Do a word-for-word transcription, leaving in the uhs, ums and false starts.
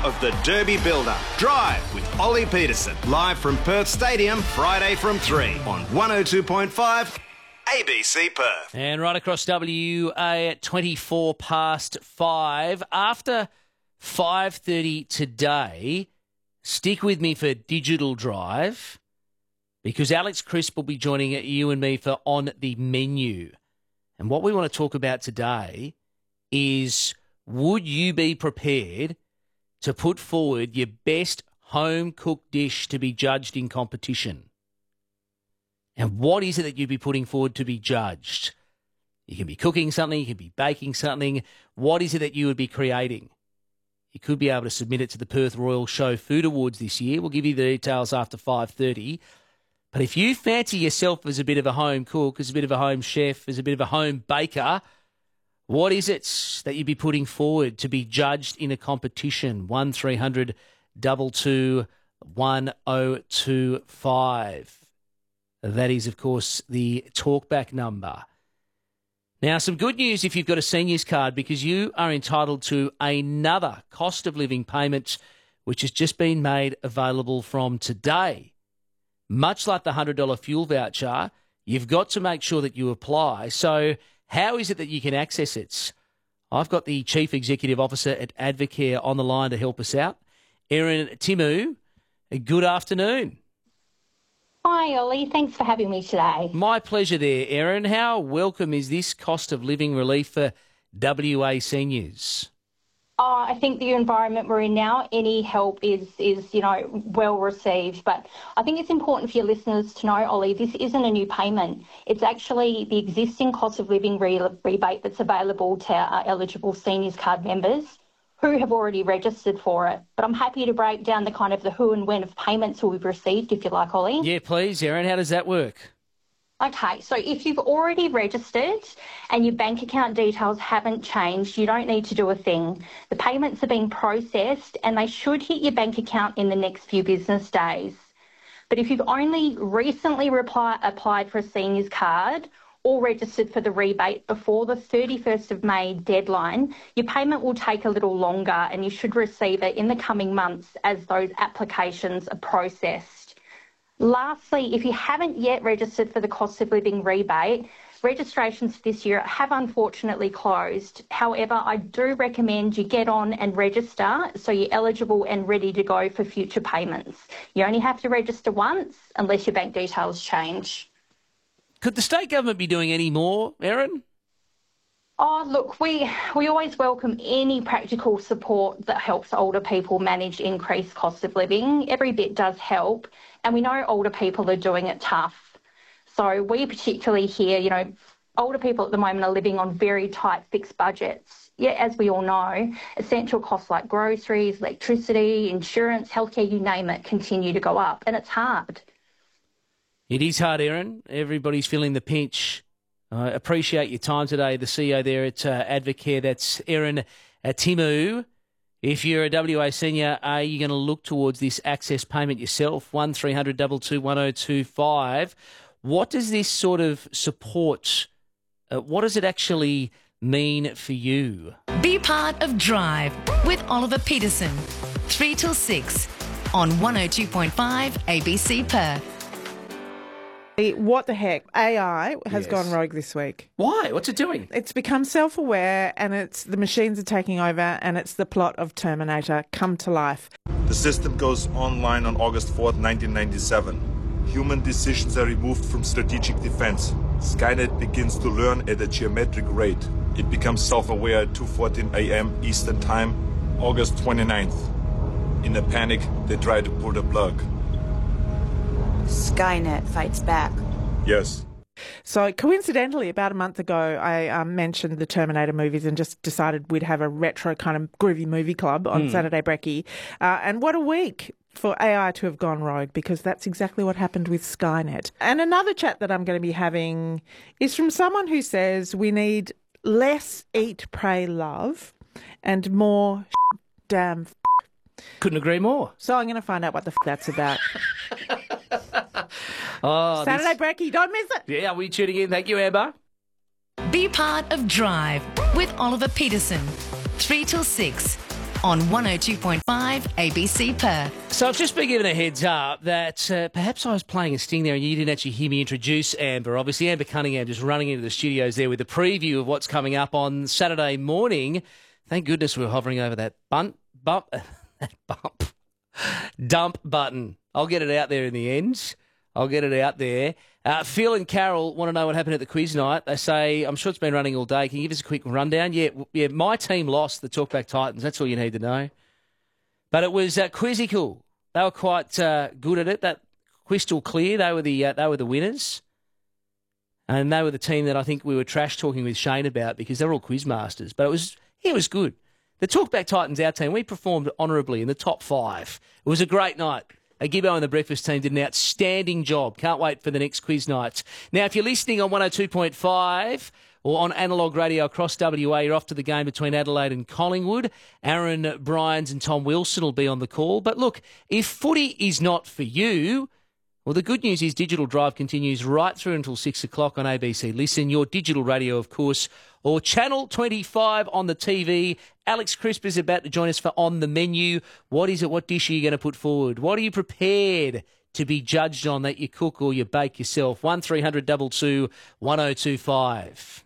of the Derby Builder. Drive with Ollie Peterson. Live from Perth Stadium, Friday from three on one oh two point five A B C Perth. And right across W A at twenty-four past five. After five thirty today, stick with me for Digital Drive because Alex Crisp will be joining you and me for On the Menu. And what we want to talk about today is, would you be prepared to put forward your best home-cooked dish to be judged in competition? And what is it that you'd be putting forward to be judged? You can be cooking something, you can be baking something. What is it that you would be creating? You could be able to submit it to the Perth Royal Show Food Awards this year. We'll give you the details after five thirty. But if you fancy yourself as a bit of a home cook, as a bit of a home chef, as a bit of a home baker, what is it that you'd be putting forward to be judged in a competition? one three hundred two two one oh two five. That is, of course, the talkback number. Now, some good news if you've got a seniors card, because you are entitled to another cost of living payment, which has just been made available from today. Much like the one hundred dollars fuel voucher, you've got to make sure that you apply. So how is it that you can access it? I've got the Chief Executive Officer at Advocare on the line to help us out. Erin Timu, good afternoon. Hi, Ollie. Thanks for having me today. My pleasure there, Erin. How welcome is this cost of living relief for W A seniors? Oh, I think the environment we're in now, any help is, is, you know, well received. But I think it's important for your listeners to know, Ollie, this isn't a new payment. It's actually the existing cost of living re- rebate that's available to our eligible seniors card members who have already registered for it. But I'm happy to break down the kind of the who and when of payments we've received, if you like, Ollie. Yeah, please, Erin. How does that work? Okay, so if you've already registered and your bank account details haven't changed, you don't need to do a thing. The payments are being processed and they should hit your bank account in the next few business days. But if you've only recently reply, applied for a seniors card or registered for the rebate before the thirty-first of May deadline, your payment will take a little longer and you should receive it in the coming months as those applications are processed. Lastly, if you haven't yet registered for the cost of living rebate, registrations for this year have unfortunately closed. However, I do recommend you get on and register so you're eligible and ready to go for future payments. You only have to register once unless your bank details change. Could the state government be doing any more, Erin? Oh, look, we, we always welcome any practical support that helps older people manage increased cost of living. Every bit does help, and we know older people are doing it tough. So we particularly hear, you know, older people at the moment are living on very tight fixed budgets. Yet, as we all know, essential costs like groceries, electricity, insurance, healthcare, you name it, continue to go up, and it's hard. It is hard, Erin. Everybody's feeling the pinch. I uh, appreciate your time today, the C E O there at uh, Advocare. That's Erin uh, Timu. If you're a W A senior, are you going to look towards this access payment yourself? one three hundred two two one oh two five. What does this sort of support, uh, what does it actually mean for you? Be part of Drive with Oliver Peterson. three till six on one oh two point five A B C Perth. What the heck? A I has Yes. gone rogue this week. Why? What's it doing? It's become self-aware and it's the machines are taking over and it's the plot of Terminator come to life. The system goes online on August fourth, nineteen ninety-seven. Human decisions are removed from strategic defense. Skynet begins to learn at a geometric rate. It becomes self-aware at two fourteen a.m. Eastern Time, August twenty-ninth. In a panic, they try to pull the plug. Skynet fights back. Yes. So coincidentally, about a month ago, I um, mentioned the Terminator movies and just decided we'd have a retro kind of groovy movie club on mm. Saturday Brekkie. Uh, and what a week for A I to have gone rogue, because that's exactly what happened with Skynet. And another chat that I'm going to be having is from someone who says we need less eat, pray, love and more damn f***. Couldn't agree more. So I'm going to find out what the f*** that's about. oh, Saturday this... Brekkie, don't miss it. Yeah, are we tuning in? Thank you, Amber. Be part of Drive with Oliver Peterson. three till six on one oh two point five A B C Perth. So I've just been given a heads up that uh, perhaps I was playing a sting there and you didn't actually hear me introduce Amber. Obviously, Amber Cunningham just running into the studios there with a preview of what's coming up on Saturday morning. Thank goodness we were hovering over that bunt, bump, that bump, dump button. I'll get it out there in the end. I'll get it out there. Uh, Phil and Carol want to know what happened at the quiz night. They say, I'm sure it's been running all day. Can you give us a quick rundown? Yeah, yeah. My team lost the Talkback Titans. That's all you need to know. But it was uh, quizzical. They were quite uh, good at it. That crystal clear. They were the uh, they were the winners, and they were the team that I think we were trash talking with Shane about because they're all quiz masters. But it was it was good. The Talkback Titans, our team, we performed honourably in the top five. It was a great night. Gibbo and the Breakfast team did an outstanding job. Can't wait for the next quiz night. Now, if you're listening on one oh two point five or on analogue radio across W A, you're off to the game between Adelaide and Collingwood. Aaron Bryans and Tom Wilson will be on the call. But look, if footy is not for you, well, the good news is Digital Drive continues right through until six o'clock on A B C Listen, your digital radio, of course, or Channel twenty-five on the T V. Alex Crisp is about to join us for On the Menu. What is it? What dish are you going to put forward? What are you prepared to be judged on that you cook or you bake yourself? one three hundred two two one oh two five.